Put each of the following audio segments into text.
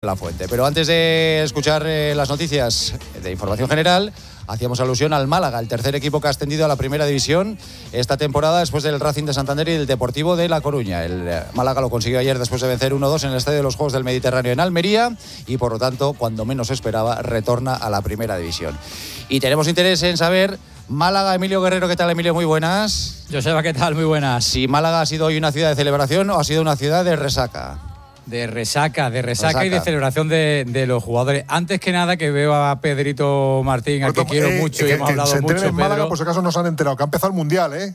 La Fuente. Pero antes de escuchar las noticias de información general, hacíamos alusión al Málaga, el tercer equipo que ha ascendido a la primera división esta temporada después del Racing de Santander y del Deportivo de La Coruña. El Málaga lo consiguió ayer después de vencer 1-2 en el Estadio de los Juegos del Mediterráneo en Almería y por lo tanto, cuando menos esperaba, retorna a la primera división. Y tenemos interés en saber, Málaga, Emilio Guerrero, ¿qué tal, Emilio? Muy buenas. Joseba, ¿qué tal? Muy buenas. Si Málaga ha sido hoy una ciudad de celebración o ha sido una ciudad de resaca. De resaca y de celebración de los jugadores. Antes que nada, que veo a Pedrito Martín, al que quiero mucho y hemos hablado mucho, en Málaga, Pedro. por si acaso no se han enterado, que ha empezado el Mundial, ¿eh?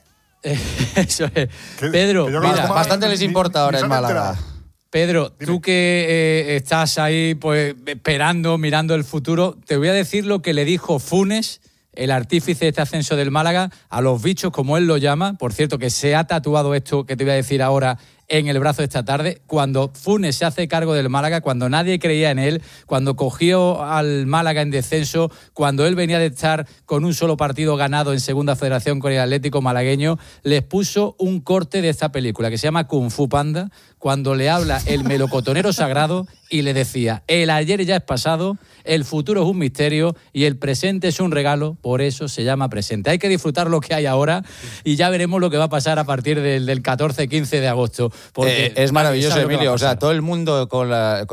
Eso es. Pedro, mira, bastante les importa ahora en Málaga. Pedro, dime. Tú que estás ahí pues esperando, mirando el futuro, te voy a decir lo que le dijo Funes, el artífice de este ascenso del Málaga, a los bichos, como él lo llama. Por cierto, que se ha tatuado esto que te voy a decir ahora en el brazo esta tarde, cuando Funes se hace cargo del Málaga, cuando nadie creía en él, cuando cogió al Málaga en descenso, cuando él venía de estar con un solo partido ganado en Segunda Federación con el Atlético malagueño, les puso un corte de esta película que se llama Kung Fu Panda, cuando le habla el melocotonero sagrado y le decía: el ayer ya es pasado, el futuro es un misterio y el presente es un regalo, por eso se llama presente. Hay que disfrutar lo que hay ahora y ya veremos lo que va a pasar a partir del 14-15 de agosto. Es maravilloso, Emilio. O sea, todo el mundo con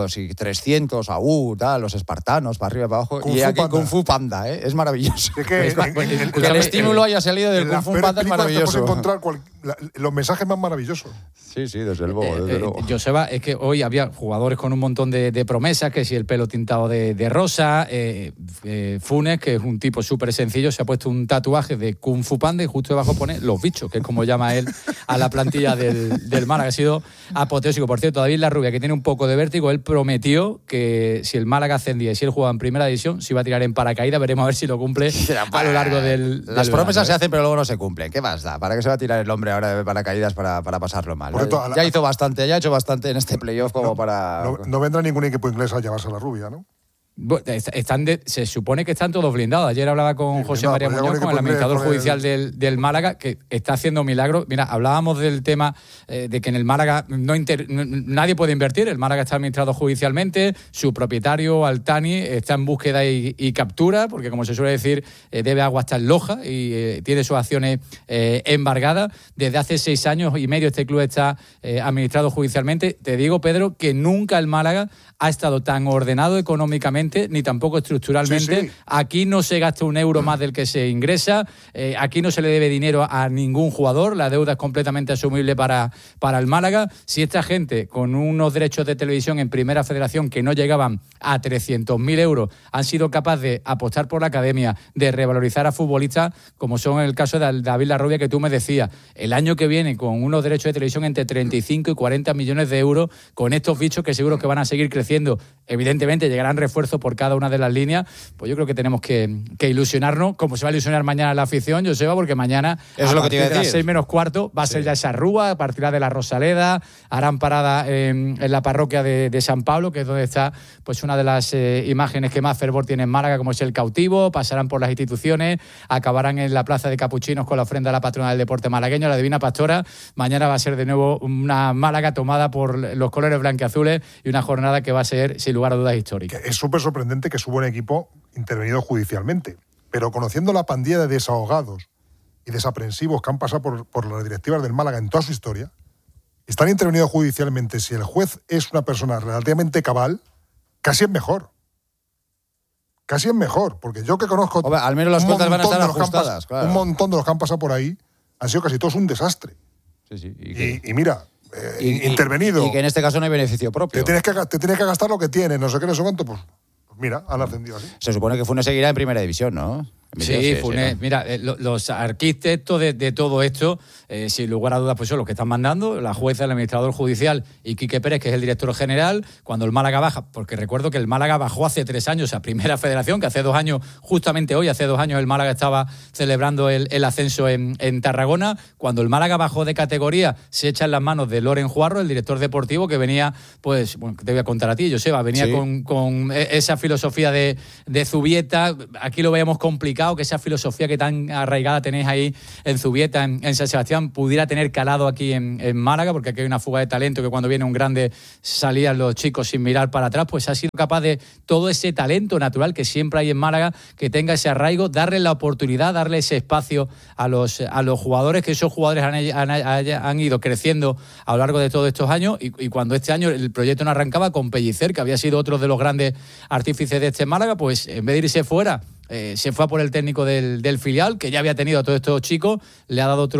300, tal, los espartanos, para arriba y para abajo. Y aquí Kung Fu Panda, ¿eh? Es maravilloso. Es que el estímulo haya salido del Kung Fu Panda es maravilloso. Te puedes encontrar los mensajes más maravillosos. Sí, desde luego. Joseba, es que hoy había jugadores con un montón de promesas, que si el pelo tintado de rosa, Funes, que es un tipo súper sencillo, se ha puesto un tatuaje de Kung Fu Panda y justo debajo pone los bichos, que es como llama él a la plantilla del Málaga. Ha sido apoteósico. Por cierto, David Larrubia, que tiene un poco de vértigo, él prometió que si el Málaga ascendía y si él jugaba en primera división, se iba a tirar en paracaídas. Veremos a ver si lo cumple a lo largo del Las promesas se hacen, pero luego no se cumplen. ¿Qué más da? ¿Para qué se va a tirar el hombre ahora de paracaídas para pasarlo mal? Ya ha hecho bastante en este playoff como para... No vendrá ningún equipo inglés a llevarse a la rubia, ¿no? Se supone que están todos blindados. Ayer hablaba con José María Muñoz, con el administrador judicial del Málaga, que está haciendo milagros. Mira, hablábamos del tema de que en el Málaga nadie puede invertir. El Málaga está administrado judicialmente. Su propietario, Altani, está en búsqueda y captura, porque, como se suele decir, debe agua hasta en Loja y tiene sus acciones embargadas. Desde hace 6 años y medio este club está administrado judicialmente. Te digo, Pedro, que nunca el Málaga ha estado tan ordenado económicamente ni tampoco estructuralmente. Sí. Aquí no se gasta un euro más del que se ingresa, aquí no se le debe dinero a ningún jugador, la deuda es completamente asumible para el Málaga. Si esta gente, con unos derechos de televisión en Primera Federación que no llegaban a 300.000 euros, han sido capaces de apostar por la academia, de revalorizar a futbolistas, como son el caso de David Larrubia, que tú me decías, el año que viene, con unos derechos de televisión entre 35 y 40 millones de euros, con estos bichos que seguro que van a seguir creciendo, evidentemente llegarán refuerzos por cada una de las líneas, pues yo creo que tenemos que ilusionarnos, como se va a ilusionar mañana la afición, Joseba, porque mañana a partir de las 6:45 va a ser ya esa rúa, partirá de la Rosaleda, harán parada en la parroquia de San Pablo, que es donde está pues una de las imágenes que más fervor tiene en Málaga, como es el cautivo, pasarán por las instituciones, acabarán en la plaza de Capuchinos con la ofrenda a la patrona del deporte malagueño, la Divina Pastora. Mañana va a ser de nuevo una Málaga tomada por los colores blanquiazules y una jornada que va a ser, sin lugar a dudas, histórica. Es súper sorprendente que su buen equipo intervenido judicialmente, pero conociendo la pandilla de desahogados y desaprensivos que han pasado por las directivas del Málaga en toda su historia, están intervenidos judicialmente. Si el juez es una persona relativamente cabal, casi es mejor. Casi es mejor, porque yo que conozco... Hombre, al menos las cuentas van a estar ajustadas, claro. Un montón de los que han pasado por ahí han sido casi todos un desastre. Sí. Y mira... intervenido. Y que en este caso no hay beneficio propio. Te tienes que gastar lo que tienes, no sé qué, no sé cuánto, pues mira, han ascendido así. Se supone que Funes seguirá en primera división, ¿no? Sí, Funes, ¿no? Mira, los arquitectos de todo esto, sin lugar a dudas, pues son los que están mandando, la jueza, el administrador judicial y Quique Pérez, que es el director general. Cuando el Málaga baja, porque recuerdo que el Málaga bajó hace 3 años a Primera Federación, que hace 2 años, justamente hoy, hace 2 años el Málaga estaba celebrando el ascenso en Tarragona. Cuando el Málaga bajó de categoría, se echa en las manos de Loren Juarro, el director deportivo, que venía, pues, bueno, te voy a contar a ti, Joseba, venía con esa filosofía de Zubieta. Aquí lo veíamos complicado, complicado que esa filosofía que tan arraigada tenéis ahí en Zubieta, en San Sebastián, pudiera tener calado aquí en Málaga, porque aquí hay una fuga de talento que cuando viene un grande salían los chicos sin mirar para atrás, pues ha sido capaz de todo ese talento natural que siempre hay en Málaga, que tenga ese arraigo, darle la oportunidad, darle ese espacio a los jugadores, que esos jugadores han ido creciendo a lo largo de todos estos años, y cuando este año el proyecto no arrancaba con Pellicer, que había sido otro de los grandes artífices de este Málaga, pues en vez de irse fuera, se fue a por el técnico del filial, que ya había tenido a todos estos chicos, le ha dado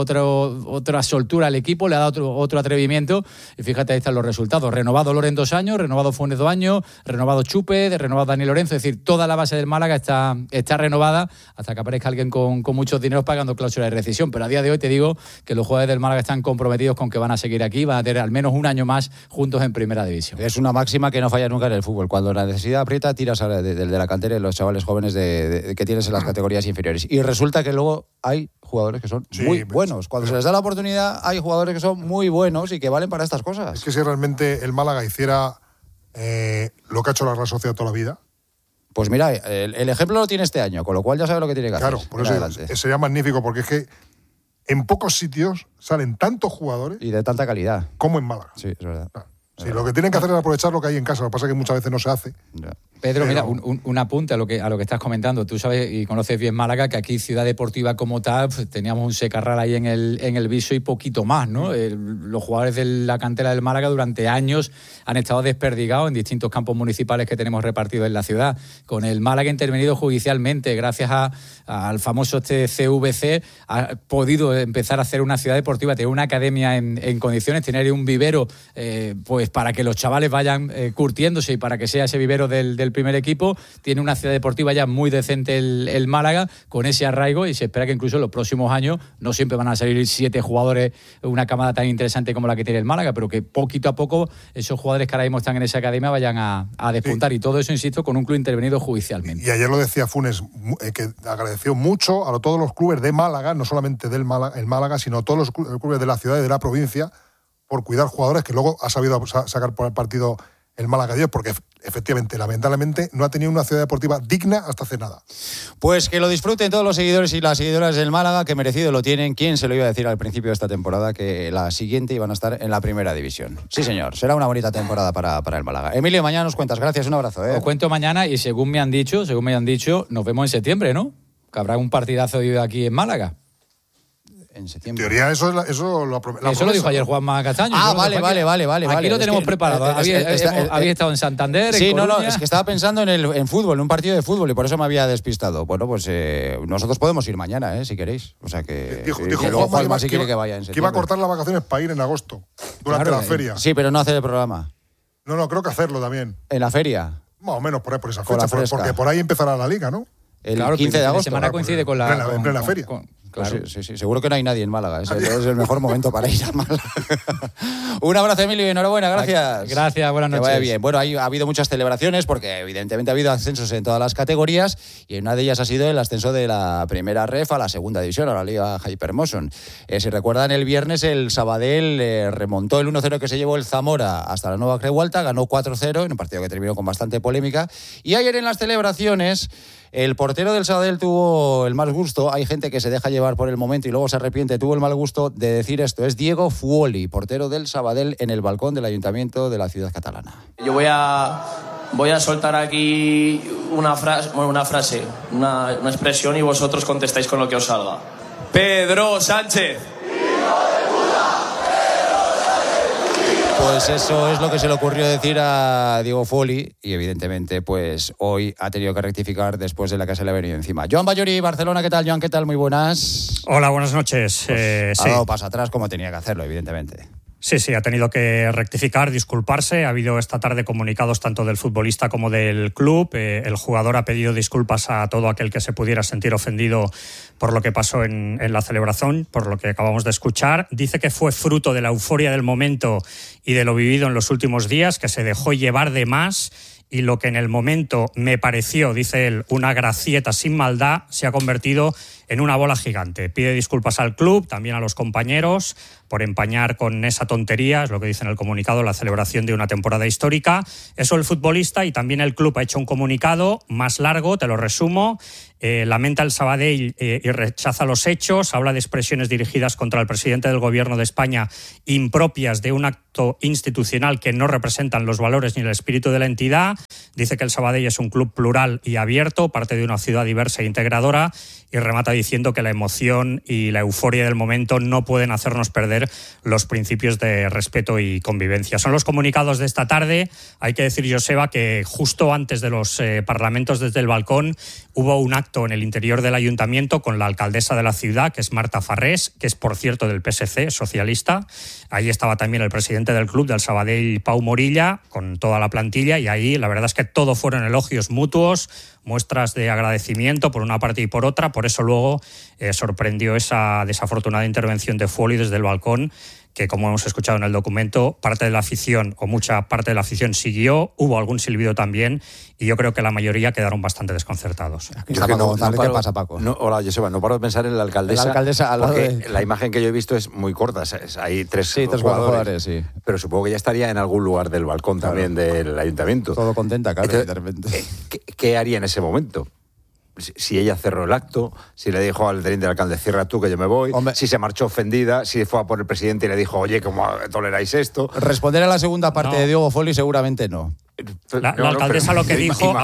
otra soltura al equipo, le ha dado otro atrevimiento, y fíjate, ahí están los resultados. Renovado Loren 2 años, renovado Funes 2 años, renovado Chupe, renovado Dani Lorenzo, es decir, toda la base del Málaga está renovada, hasta que aparezca alguien con muchos dineros pagando cláusula de rescisión. Pero a día de hoy te digo que los jugadores del Málaga están comprometidos con que van a seguir aquí, van a tener al menos un año más juntos en primera división. Es una máxima que no falla nunca en el fútbol. Cuando la necesidad aprieta, tiras de la cantera de los chavales jóvenes que tienes en las categorías inferiores. Y resulta que luego hay jugadores que son muy buenos. Cuando se les da la oportunidad, hay jugadores que son muy buenos y que valen para estas cosas. Es que si realmente el Málaga hiciera lo que ha hecho la Real Sociedad toda la vida... Pues mira, el ejemplo lo tiene este año, con lo cual ya sabe lo que tiene que hacer. Claro, por eso sería magnífico, porque es que en pocos sitios salen tantos jugadores... Y de tanta calidad. Como en Málaga. Sí, es verdad. Sí, lo que tienen que hacer es aprovechar lo que hay en casa. Lo que pasa es que muchas veces no se hace. Pedro, mira, un apunte a lo que estás comentando. Tú sabes y conoces bien Málaga, que aquí Ciudad Deportiva como tal, teníamos un secarral ahí en el Viso y poquito más, ¿no? Los jugadores de la cantera del Málaga durante años han estado desperdigados en distintos campos municipales que tenemos repartidos en la ciudad. Con el Málaga intervenido judicialmente, gracias al famoso CVC, ha podido empezar a hacer una ciudad deportiva, tener una academia en condiciones, tener un vivero, pues para que los chavales vayan curtiéndose y para que sea ese vivero del primer equipo. Tiene una ciudad deportiva ya muy decente el Málaga, con ese arraigo, y se espera que incluso en los próximos años no siempre van a salir 7 jugadores, una camada tan interesante como la que tiene el Málaga, pero que poquito a poco esos jugadores que ahora mismo están en esa academia vayan a despuntar. Sí. Y todo eso, insisto, con un club intervenido judicialmente. Y ayer lo decía Funes, que agradeció mucho a todos los clubes de Málaga, no solamente el Málaga, sino a todos los clubes de la ciudad y de la provincia, por cuidar jugadores, que luego ha sabido sacar por el partido el Málaga 10, porque efectivamente, lamentablemente, no ha tenido una ciudad deportiva digna hasta hace nada. Pues que lo disfruten todos los seguidores y las seguidoras del Málaga, que merecido lo tienen. ¿Quién se lo iba a decir al principio de esta temporada que la siguiente iban a estar en la primera división? Sí, señor, será una bonita temporada para el Málaga. Emilio, mañana nos cuentas. Gracias, un abrazo. Os cuento mañana, y según me han dicho, nos vemos en septiembre, ¿no? Que habrá un partidazo aquí en Málaga. En septiembre. En teoría, eso lo dijo ayer Juanma Castaño. Vale. Aquí lo tenemos preparado. Habéis estado en Santander, sí, en Coruña. Es que estaba pensando en fútbol, en un partido de fútbol, y por eso me había despistado. Bueno, pues nosotros podemos ir mañana, si queréis. O sea que... Dijo Juanma si quiere que vaya en septiembre. Que iba a cortar las vacaciones para ir en agosto, durante la feria. Sí, pero no hacer el programa. No, creo que hacerlo también. ¿En la feria? Más o menos por esa fecha, porque por ahí empezará la liga, ¿no? El 15 de agosto. La semana coincide con la... En plena feria. Claro. Pues sí, seguro que no hay nadie en Málaga. Es el mejor momento para ir a Málaga. Un abrazo, Emilio, y enhorabuena, gracias. Gracias, buenas noches. Que vaya bien. Bueno, ha habido muchas celebraciones porque evidentemente ha habido ascensos en todas las categorías, y una de ellas ha sido el ascenso de la primera ref a la segunda división, a la Liga Hypermotion. Si recuerdan, el viernes el Sabadell remontó el 1-0 que se llevó el Zamora hasta la Nueva Creu Alta, ganó 4-0 en un partido que terminó con bastante polémica. Y ayer en las celebraciones, el portero del Sabadell tuvo el mal gusto, hay gente que se deja llevar por el momento y luego se arrepiente, tuvo el mal gusto de decir esto. Es Diego Fuoli, portero del Sabadell, en el balcón del Ayuntamiento de la ciudad catalana. Yo voy a soltar aquí una frase, una expresión, y vosotros contestáis con lo que os salga. Pedro Sánchez. Pues eso es lo que se le ocurrió decir a Diego Fuoli, y evidentemente pues hoy ha tenido que rectificar después de la que se le ha venido encima. Joan Ballori, Barcelona, ¿qué tal, Joan? ¿Qué tal? Muy buenas. Hola, buenas noches. Pues ha dado paso atrás como tenía que hacerlo, evidentemente. Sí, ha tenido que rectificar, disculparse. Ha habido esta tarde comunicados tanto del futbolista como del club. El jugador ha pedido disculpas a todo aquel que se pudiera sentir ofendido por lo que pasó en la celebración, por lo que acabamos de escuchar. Dice que fue fruto de la euforia del momento y de lo vivido en los últimos días, que se dejó llevar de más, y lo que en el momento me pareció, dice él, una gracieta sin maldad, se ha convertido en una bola gigante. Pide disculpas al club, también a los compañeros, por empañar con esa tontería, es lo que dice en el comunicado, la celebración de una temporada histórica. Eso el futbolista, y también el club ha hecho un comunicado más largo, te lo resumo. Lamenta el Sabadell y rechaza los hechos, habla de expresiones dirigidas contra el presidente del Gobierno de España impropias de un acto institucional que no representan los valores ni el espíritu de la entidad. Dice que el Sabadell es un club plural y abierto, parte de una ciudad diversa e integradora, y remata diciendo que la emoción y la euforia del momento no pueden hacernos perder los principios de respeto y convivencia. Son los comunicados de esta tarde. Hay que decir, Joseba, que justo antes de los parlamentos desde el balcón hubo un acto en el interior del ayuntamiento con la alcaldesa de la ciudad, que es Marta Farrés, que es, por cierto, del PSC, socialista. Ahí estaba también el presidente del club, del Sabadell, Pau Morilla, con toda la plantilla, y ahí la verdad es que todo fueron elogios mutuos, muestras de agradecimiento por una parte y por otra. Por eso luego sorprendió esa desafortunada intervención de Foley desde el balcón, que, como hemos escuchado en el documento, parte de la afición, o mucha parte de la afición, siguió. Hubo algún silbido también, y yo creo que la mayoría quedaron bastante desconcertados. ¿Qué pasa, Paco? Hola, Joseba, no paro de pensar en la alcaldesa. Porque la imagen que yo he visto es muy corta. Hay tres jugadores, sí. Pero supongo que ya estaría en algún lugar del balcón también del ayuntamiento. Todo contenta, claro. Entonces, de repente. ¿Qué haría en ese momento? Si ella cerró el acto, si le dijo al teniente alcalde, cierra tú que yo me voy, hombre, si se marchó ofendida, si fue a por el presidente y le dijo, oye, ¿cómo toleráis esto? Responder a la segunda parte de Diego Foley seguramente no. La alcaldesa lo que dijo,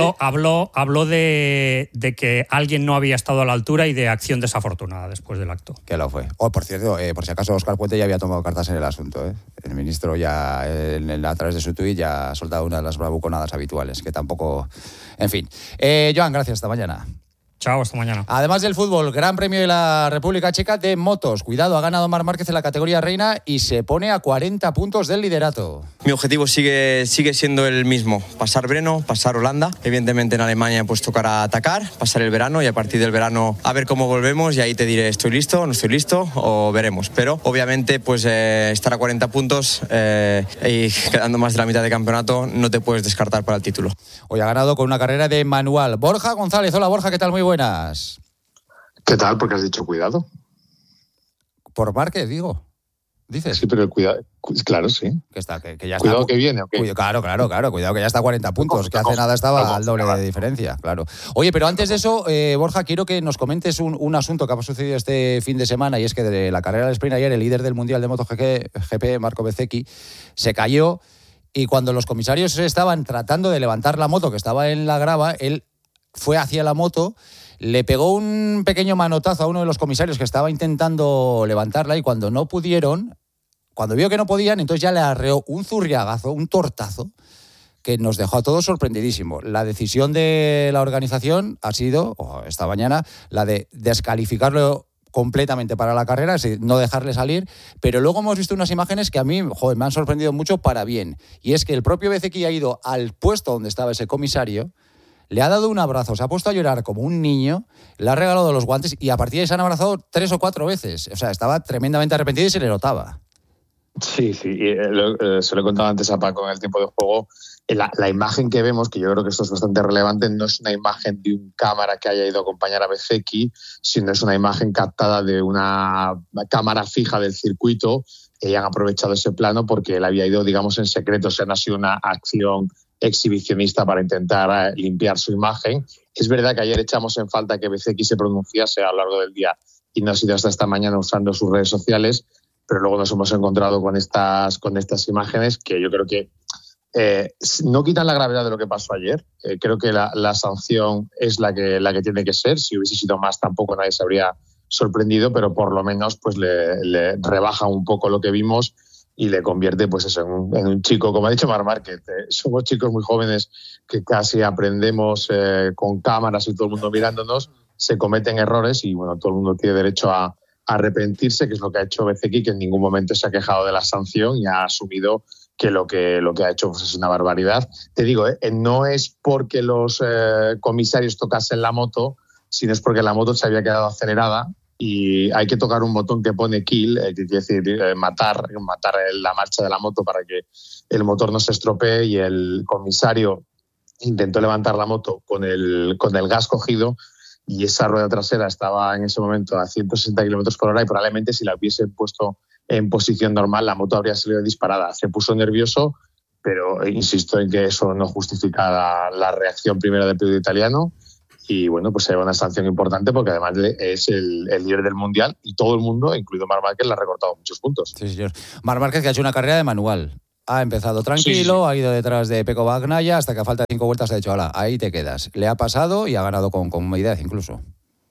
habló de que alguien no había estado a la altura y de acción desafortunada después del acto. Que lo fue. Por cierto, por si acaso Óscar Puente ya había tomado cartas en el asunto. El ministro ya, a través de su tuit, ya ha soltado una de las bravuconadas habituales, que tampoco... En fin. Joan, gracias. Hasta mañana. Chao, hasta mañana. Además del fútbol, Gran Premio de la República Checa de motos. Cuidado, ha ganado Marc Márquez en la categoría reina y se pone a 40 puntos del liderato. Mi objetivo sigue siendo el mismo, pasar Brno, pasar Holanda. Evidentemente en Alemania pues tocará atacar, pasar el verano, y a partir del verano a ver cómo volvemos, y ahí te diré estoy listo, no estoy listo, o veremos. Pero obviamente pues estar a 40 puntos y quedando más de la mitad de campeonato no te puedes descartar para el título. Hoy ha ganado con una carrera de manual. Borja González. Hola Borja, ¿qué tal? Muy buenas. ¿Qué tal? Porque has dicho cuidado. Por Márquez, digo. ¿Dices? Sí, pero el cuidado, claro, sí. Que ya cuidado está, que viene, ¿o qué? Claro, cuidado que ya está a 40 puntos, que hace nada estaba al doble de diferencia, claro. Oye, pero antes de eso, Borja, quiero que nos comentes un asunto que ha sucedido este fin de semana, y es que de la carrera del sprint ayer, el líder del Mundial de MotoGP, Marco Bezzecchi, se cayó, y cuando los comisarios estaban tratando de levantar la moto que estaba en la grava, él fue hacia la moto, le pegó un pequeño manotazo a uno de los comisarios que estaba intentando levantarla, y cuando no pudieron, cuando vio que no podían, entonces ya le arreó un zurriagazo, un tortazo, que nos dejó a todos sorprendidísimos. La decisión de la organización ha sido, esta mañana, la de descalificarlo completamente para la carrera, es decir, no dejarle salir, pero luego hemos visto unas imágenes que a mí me han sorprendido mucho para bien, y es que el propio Bezzecchi ha ido al puesto donde estaba ese comisario, le ha dado un abrazo, se ha puesto a llorar como un niño, le ha regalado los guantes, y a partir de ahí se han abrazado 3 o 4 veces. O sea, estaba tremendamente arrepentido y se le notaba. Sí, se lo he contado antes a Paco en el tiempo de juego. La imagen que vemos, que yo creo que esto es bastante relevante, no es una imagen de un cámara que haya ido a acompañar a Bezzecchi, sino es una imagen captada de una cámara fija del circuito, y han aprovechado ese plano porque él había ido, digamos, en secreto. O sea, no ha sido una acción exhibicionista para intentar limpiar su imagen. Es verdad que ayer echamos en falta que Bezzecchi se pronunciase a lo largo del día, y no ha sido hasta esta mañana usando sus redes sociales, pero luego nos hemos encontrado con estas imágenes que yo creo que no quitan la gravedad de lo que pasó ayer. Creo que la sanción es la que tiene que ser. Si hubiese sido más, tampoco nadie se habría sorprendido, pero por lo menos pues le rebaja un poco lo que vimos y le convierte pues eso, en un chico, como ha dicho Marc Márquez. Somos chicos muy jóvenes que casi aprendemos con cámaras y todo el mundo mirándonos, se cometen errores, y bueno, todo el mundo tiene derecho a arrepentirse, que es lo que ha hecho Bezzecchi, que en ningún momento se ha quejado de la sanción y ha asumido que lo que ha hecho pues es una barbaridad. Te digo, no es porque los comisarios tocasen la moto, sino es porque la moto se había quedado acelerada, y hay que tocar un botón que pone kill, que quiere decir matar la marcha de la moto para que el motor no se estropee, y el comisario intentó levantar la moto con el gas cogido, y esa rueda trasera estaba en ese momento a 160 km/h, y probablemente si la hubiesen puesto en posición normal, la moto habría salido disparada. Se puso nervioso, pero insisto en que eso no justifica la reacción primera del piloto italiano. Y bueno, pues se lleva una sanción importante porque además es el líder del mundial y todo el mundo, incluido Marc Márquez, le ha recortado muchos puntos. Sí, señor. Marc Márquez, que ha hecho una carrera de manual. Ha empezado tranquilo, ha ido detrás de Pecco Bagnaia hasta que a falta de 5 vueltas ha dicho, hola, ahí te quedas. Le ha pasado y ha ganado con comodidad incluso.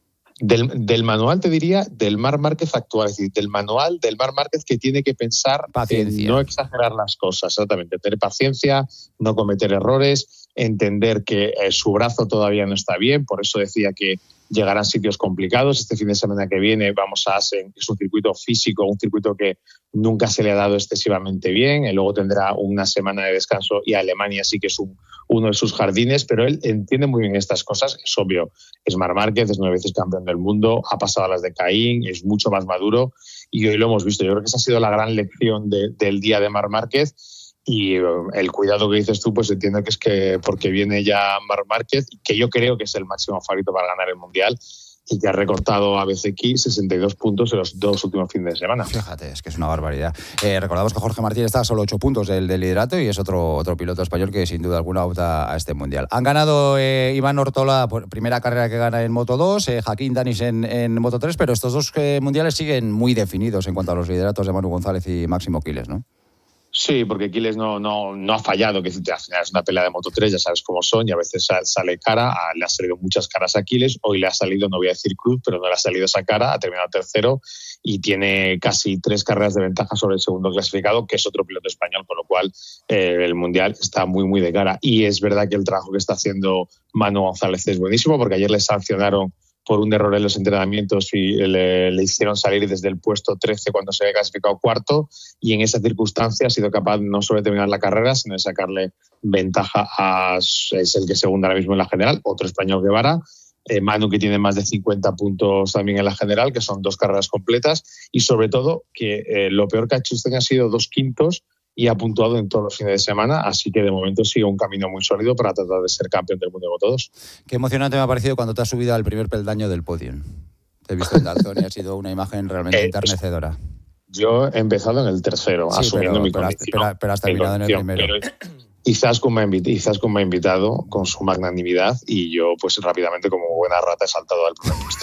Del manual, te diría, del Marc Márquez actual, es decir, del manual del Marc Márquez que tiene que pensar en no exagerar las cosas, exactamente, tener paciencia, no cometer errores, entender que su brazo todavía no está bien, por eso decía que llegarán sitios complicados. Este fin de semana que viene vamos a Assen, es un circuito físico, un circuito que nunca se le ha dado excesivamente bien, y luego tendrá una semana de descanso y Alemania sí que es uno de sus jardines, pero él entiende muy bien estas cosas, es obvio, es Marc Márquez, es 9 veces campeón del mundo, ha pasado a las de Caín, es mucho más maduro y hoy lo hemos visto. Yo creo que esa ha sido la gran lección del día de Marc Márquez. Y el cuidado que dices tú, pues entiendo que es que porque viene ya Marc Márquez, que yo creo que es el máximo favorito para ganar el Mundial y que ha recortado a Bezzecchi 62 puntos en los 2 últimos fines de semana. Fíjate, es que es una barbaridad. Recordamos que Jorge Martín está a solo 8 puntos del liderato y es otro piloto español que sin duda alguna opta a este Mundial. Han ganado Iván Ortola, primera carrera que gana en Moto2, Joaquín Danis en Moto3, pero estos dos mundiales siguen muy definidos en cuanto a los lideratos de Manu González y Máximo Quiles, ¿no? Sí, porque Quiles no ha fallado, que al final es una pelea de Moto3, ya sabes cómo son, y a veces sale cara, le ha salido muchas caras a Quiles, hoy le ha salido, no voy a decir cruz, pero no le ha salido esa cara, ha terminado tercero y tiene casi 3 carreras de ventaja sobre el segundo clasificado, que es otro piloto español, con lo cual el Mundial está muy, muy de cara. Y es verdad que el trabajo que está haciendo Manu González es buenísimo, porque ayer le sancionaron por un error en los entrenamientos y le hicieron salir desde el puesto 13 cuando se había clasificado cuarto, y en esa circunstancia ha sido capaz no solo de terminar la carrera, sino de sacarle ventaja es el que segunda ahora mismo en la general, otro español, Guevara, Manu, que tiene más de 50 puntos también en la general, que son 2 carreras completas, y sobre todo que lo peor que ha hecho este año ha sido 2 quintos y ha puntuado en todos los fines de semana, así que de momento sigue un camino muy sólido para tratar de ser campeón del mundo de Moto2. Qué emocionante me ha parecido cuando te has subido al primer peldaño del podio. Te he visto en Dalton y ha sido una imagen realmente enternecedora. Yo he empezado en el tercero, sí, asumiendo mi condición. Pero has terminado en el primero. Izaskun me ha invitado con su magnanimidad y yo pues rápidamente como buena rata he saltado al primer puesto.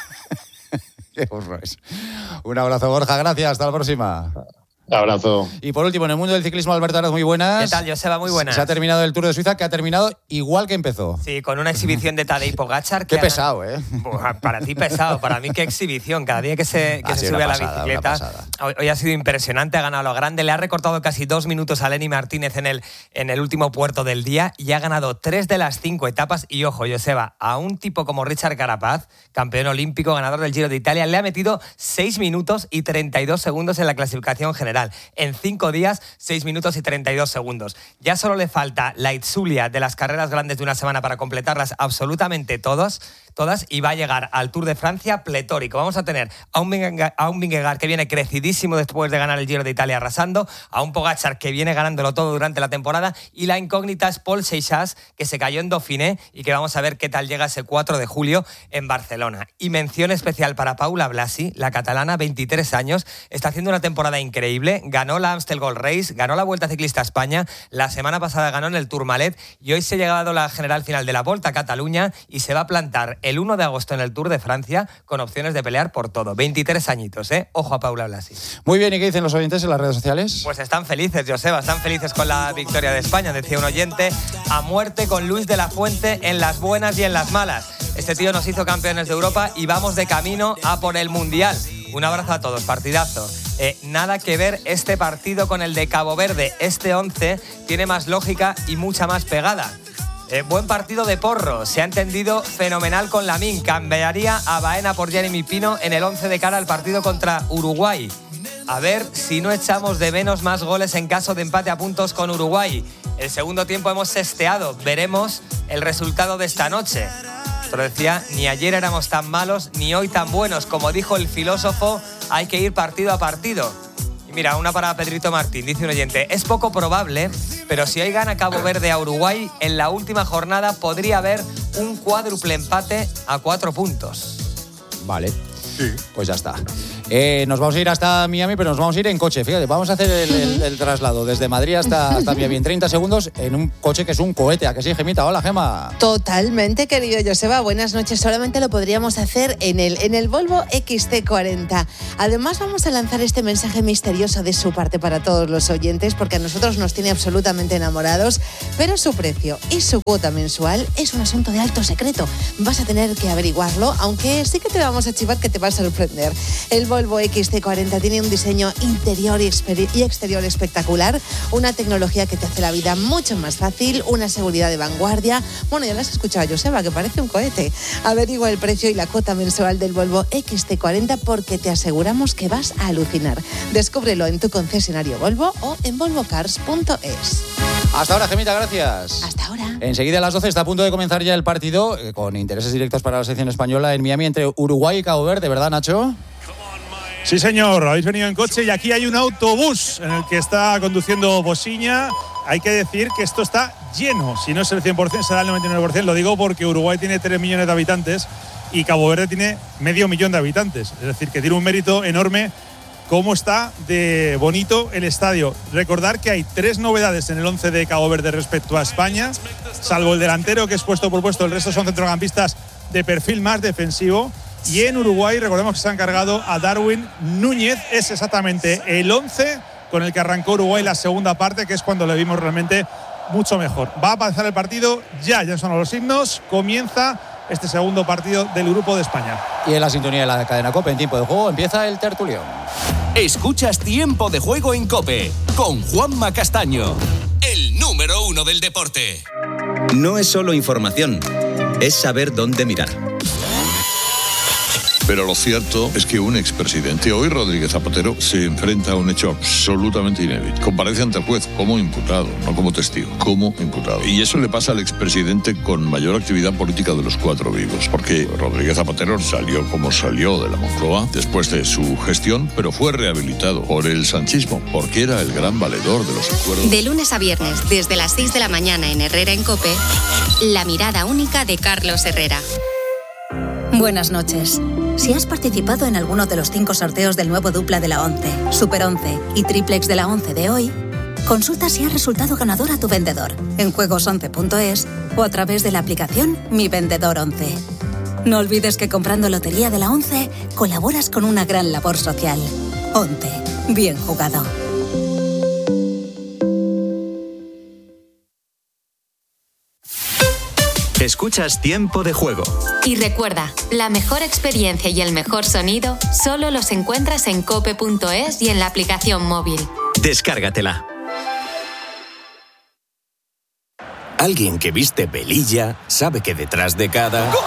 Qué horror es. Un abrazo, Borja, gracias, hasta la próxima. Abrazo. Y por último, en el mundo del ciclismo, Alberto Araz, muy buenas. ¿Qué tal, Joseba? Muy buenas. Se ha terminado el Tour de Suiza, que ha terminado igual que empezó. Sí, con una exhibición de Tadej Pogačar. Qué pesado, ¿eh? Para ti pesado, para mí qué exhibición. Cada día que se sube a la bicicleta. Hoy ha sido impresionante, ha ganado a lo grande. Le ha recortado casi 2 minutos a Lenny Martínez en el último puerto del día y ha ganado 3 de las 5 etapas. Y ojo, Joseba, a un tipo como Richard Carapaz, campeón olímpico, ganador del Giro de Italia, le ha metido 6 minutos y 32 segundos en la clasificación general. En 5 días, 6 minutos y 32 segundos. Ya solo le falta la Itzulia de las carreras grandes de una semana para completarlas absolutamente todas, y va a llegar al Tour de Francia pletórico. Vamos a tener a un Vingegaard que viene crecidísimo después de ganar el Giro de Italia arrasando, a un Pogačar que viene ganándolo todo durante la temporada, y la incógnita es Paul Seixas, que se cayó en Dauphiné y que vamos a ver qué tal llega ese 4 de julio en Barcelona. Y mención especial para Paula Blasi, la catalana, 23 años, está haciendo una temporada increíble, ganó la Amstel Gold Race, ganó la Vuelta Ciclista a España, la semana pasada ganó en el Tourmalet y hoy se ha llegado la general final de la Volta a Cataluña y se va a plantar el 1 de agosto en el Tour de Francia con opciones de pelear por todo. 23 añitos, ¿eh? Ojo a Paula Blasi. Muy bien, ¿y qué dicen los oyentes en las redes sociales? Pues están felices, Joseba, están felices con la victoria de España. Decía un oyente, a muerte con Luis de la Fuente en las buenas y en las malas. Este tío nos hizo campeones de Europa y vamos de camino a por el Mundial. Un abrazo a todos, partidazo. Nada que ver este partido con el de Cabo Verde. Este 11 tiene más lógica y mucha más pegada. Buen partido de Porro, se ha entendido fenomenal con Lamín. Cambiaría a Baena por Jeremy Pino en el 11 de cara al partido contra Uruguay. A ver si no echamos de menos más goles en caso de empate a puntos con Uruguay. El segundo tiempo hemos sesteado, veremos el resultado de esta noche. Pero decía, ni ayer éramos tan malos, ni hoy tan buenos. Como dijo el filósofo, hay que ir partido a partido. Y mira, una para Pedrito Martín, dice un oyente, es poco probable, pero si hoy gana Cabo Verde a Uruguay, en la última jornada podría haber un cuádruple empate a 4 puntos. Vale, sí. Pues ya está. Nos vamos a ir hasta Miami, pero nos vamos a ir en coche. Fíjate, vamos a hacer el traslado desde Madrid hasta Miami en 30 segundos en un coche que es un cohete. ¿A que sí, Gemita? Hola, Gema. Totalmente, querido Joseba. Buenas noches. Solamente lo podríamos hacer en el Volvo XC40. Además, vamos a lanzar este mensaje misterioso de su parte para todos los oyentes, porque a nosotros nos tiene absolutamente enamorados, pero su precio y su cuota mensual es un asunto de alto secreto. Vas a tener que averiguarlo, aunque sí que te vamos a chivar que te va a sorprender. El Volvo XC40 tiene un diseño interior y exterior espectacular, una tecnología que te hace la vida mucho más fácil, una seguridad de vanguardia. Bueno, ya lo has escuchado, Joseba, que parece un cohete. Averigua el precio y la cuota mensual del Volvo XC40 porque te aseguramos que vas a alucinar. Descúbrelo en tu concesionario Volvo o en volvocars.es. Hasta ahora, Gemita, gracias. Hasta ahora. Enseguida a las 12 está a punto de comenzar ya el partido con intereses directos para la selección española en Miami entre Uruguay y Cabo Verde, ¿verdad, Nacho? Sí, señor, habéis venido en coche y aquí hay un autobús en el que está conduciendo Bosiña. Hay que decir que esto está lleno, si no es el 100%, será el 99%. Lo digo porque Uruguay tiene 3 millones de habitantes y Cabo Verde tiene 500.000 de habitantes. Es decir, que tiene un mérito enorme cómo está de bonito el estadio. Recordar que hay 3 novedades en el 11 de Cabo Verde respecto a España, salvo el delantero, que es puesto por puesto. El resto son centrocampistas de perfil más defensivo. Y en Uruguay, recordemos que se han cargado a Darwin Núñez. Es exactamente el 11 con el que arrancó Uruguay la segunda parte, que es cuando le vimos realmente mucho mejor. Va a pasar el partido, ya son los himnos, comienza este segundo partido del Grupo de España. Y en la sintonía de la cadena COPE, en tiempo de juego, empieza el tertulión. Escuchas Tiempo de Juego en COPE con Juanma Castaño, el número 1 del deporte. No es solo información, es saber dónde mirar. Pero lo cierto es que un expresidente, hoy Rodríguez Zapatero, se enfrenta a un hecho absolutamente inédito. Comparece ante el juez como imputado, no como testigo, como imputado. Y eso le pasa al expresidente con mayor actividad política de los 4 vivos, porque Rodríguez Zapatero salió como salió de la Moncloa después de su gestión, pero fue rehabilitado por el sanchismo, porque era el gran valedor de los acuerdos. De lunes a viernes, desde las 6 de la mañana en Herrera en COPE, la mirada única de Carlos Herrera. Buenas noches. Si has participado en alguno de los 5 sorteos del nuevo dupla de la 11, Super 11 y Triplex de la 11 de hoy, consulta si has resultado ganador a tu vendedor en juegos11.es o a través de la aplicación Mi Vendedor 11. No olvides que comprando Lotería de la 11 colaboras con una gran labor social. 11. Bien jugado. Escuchas Tiempo de Juego. Y recuerda, la mejor experiencia y el mejor sonido solo los encuentras en cope.es y en la aplicación móvil. Descárgatela. Alguien que viste velilla sabe que detrás de cada ¡gol!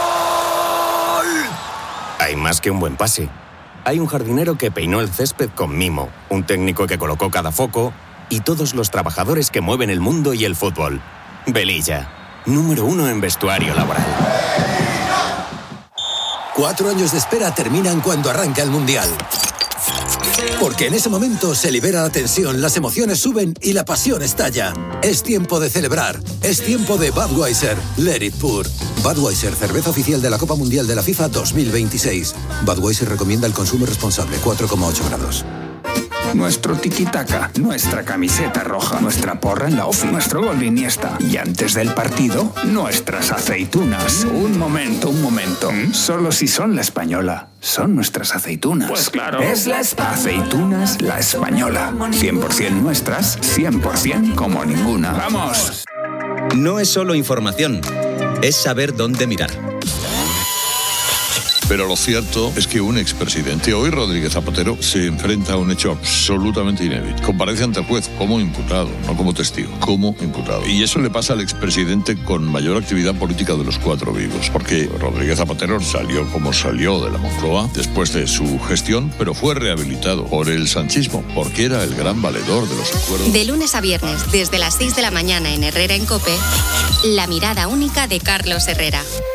Hay más que un buen pase. Hay un jardinero que peinó el césped con mimo, un técnico que colocó cada foco y todos los trabajadores que mueven el mundo y el fútbol. Velilla. Número 1 en vestuario laboral. 4 años de espera terminan cuando arranca el Mundial. Porque en ese momento se libera la tensión, las emociones suben y la pasión estalla. Es tiempo de celebrar. Es tiempo de Budweiser. Let it pour. Budweiser, cerveza oficial de la Copa Mundial de la FIFA 2026. Budweiser recomienda el consumo responsable, 4,8 grados. Nuestro tiki-taka, nuestra camiseta roja, nuestra porra en la ofi, nuestro gol de Iniesta. Y antes del partido, nuestras aceitunas. Un momento. Solo si son la española. Son nuestras aceitunas. Pues claro. Es aceitunas la española. 100% nuestras, 100% como ninguna. ¡Vamos! No es solo información, es saber dónde mirar. Pero lo cierto es que un expresidente, hoy Rodríguez Zapatero, se enfrenta a un hecho absolutamente inédito. Comparece ante el juez como imputado, no como testigo, como imputado. Y eso le pasa al expresidente con mayor actividad política de los 4 vivos, porque Rodríguez Zapatero salió como salió de la Moncloa después de su gestión, pero fue rehabilitado por el sanchismo, porque era el gran valedor de los acuerdos. De lunes a viernes, desde las 6 de la mañana en Herrera en COPE, la mirada única de Carlos Herrera.